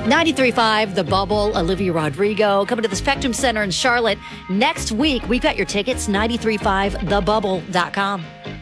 93.5, The Bubble, Olivia Rodrigo, coming to the Spectrum Center in Charlotte next week. We've got your tickets, 93.5thebubble.com.